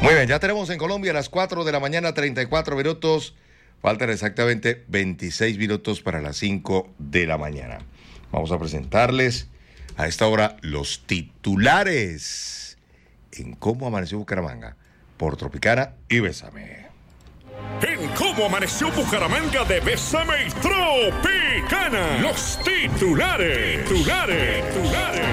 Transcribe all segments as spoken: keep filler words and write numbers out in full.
Muy bien, ya tenemos en Colombia a las cuatro de la mañana, treinta y cuatro minutos. Faltan exactamente veintiséis minutos para las cinco de la mañana. Vamos a presentarles a esta hora los titulares en Cómo Amaneció Bucaramanga por Tropicana y Bésame. En Cómo Amaneció Bucaramanga de Bésame y Tropicana. Los titulares. Titulares. Titulares.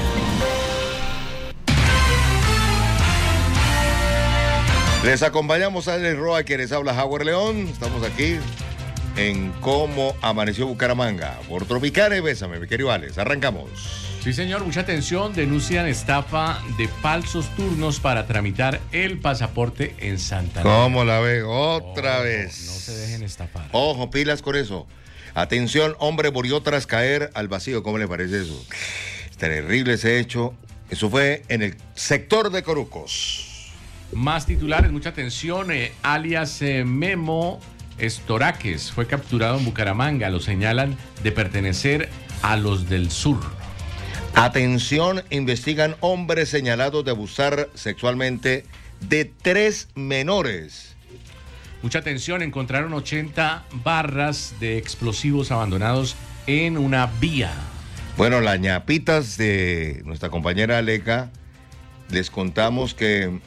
Les acompañamos a Alex Roa, quienes habla Howard León. Estamos aquí en Cómo Amaneció Bucaramanga por Tropicana y Bésame, mi querido Alex. Arrancamos. Sí, señor, mucha atención. Denuncian estafa de falsos turnos para tramitar el pasaporte en Santander. ¿Cómo la ve? Otra Ojo, vez. No se dejen estafar. Ojo, pilas con eso. Atención, hombre murió tras caer al vacío. ¿Cómo le parece eso? Terrible ese hecho. Eso fue en el sector de Corucos. Más titulares, mucha atención. Eh, alias eh, Memo Estoraques fue capturado en Bucaramanga. Lo señalan de pertenecer a los del sur. Atención, investigan hombres señalados de abusar sexualmente de tres menores. Mucha atención, encontraron ochenta barras de explosivos abandonados en una vía. Bueno, las ñapitas de nuestra compañera Aleca, les contamos que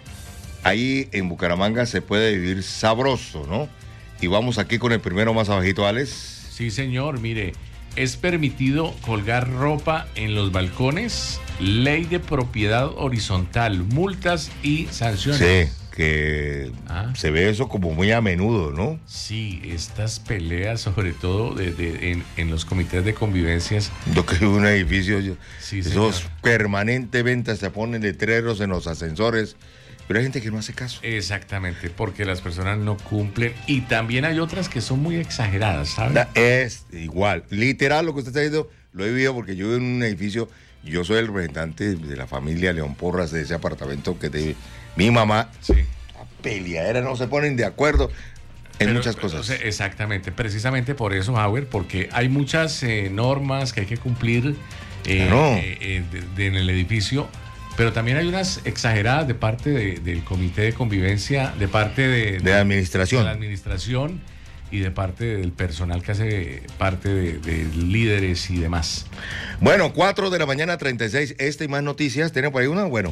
ahí en Bucaramanga se puede vivir sabroso, ¿no? Y vamos aquí con el primero más abajito, Alex. Sí, señor, mire, es permitido colgar ropa en los balcones, ley de propiedad horizontal, multas y sanciones. Sí, que Ah. se ve eso como muy a menudo, ¿no? Sí, estas peleas, sobre todo de, de- en, en los comités de convivencias. Yo que vivo en un edificio, yo- Sí, esos señor. permanentemente se ponen letreros en los ascensores, pero hay gente que no hace caso. Exactamente, porque las personas no cumplen y también hay otras que son muy exageradas, ¿sabes? Da- Es igual, literal lo que usted está diciendo, lo he vivido porque yo vivo en un edificio, yo soy el representante de la familia León Porras de ese apartamento que de mi mamá. Sí. La peleadera, no se ponen de acuerdo en Pero, muchas pero, cosas. o sea, exactamente, precisamente por eso, Howard, porque hay muchas eh, normas que hay que cumplir eh, Claro. eh, eh, de- de- en el edificio, pero también hay unas exageradas de parte de- del comité de convivencia, de parte de, De administración. de la administración y de parte del personal que hace parte de, de líderes y demás. Bueno, cuatro de la mañana, treinta y seis, esta y más noticias, ¿tienen por ahí una? Bueno,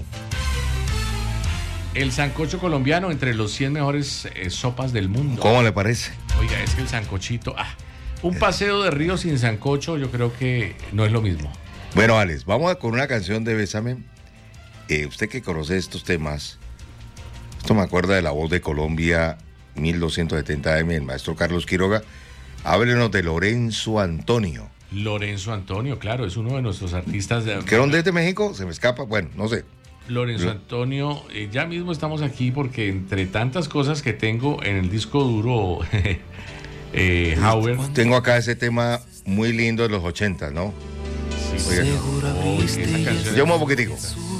El sancocho colombiano entre los cien mejores eh, sopas del mundo. ¿cómo le parece? Oiga, es que el sancochito, ah, un paseo de río sin sancocho yo creo que no es lo mismo. Bueno, Alex, vamos a- con una canción de Bésame. Eh, usted que conoce estos temas, esto me acuerda de La Voz de Colombia, mil doscientos setenta eme, el maestro Carlos Quiroga. Háblenos de Lorenzo Antonio. Lorenzo Antonio, claro, es uno de nuestros artistas. De, ¿Qué dónde es de México? Se me escapa, bueno, no sé. Lorenzo Antonio, eh, ya mismo estamos aquí porque entre tantas cosas que tengo en el disco duro, eh, Howard. Tengo acá ese tema muy lindo de los ochenta, ¿no? Sí, Oiga, oh, esa canción yo es- un poquitico.